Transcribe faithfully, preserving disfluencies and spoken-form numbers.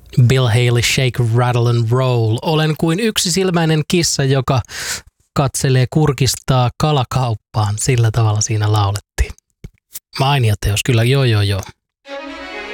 Bill Haley, Shake, Rattle and Roll. Olen kuin yksisilmäinen kissa, joka katselee kurkistaa kalakauppaan. Sillä tavalla siinä laulettiin. Mainio teos, kyllä, joo joo joo.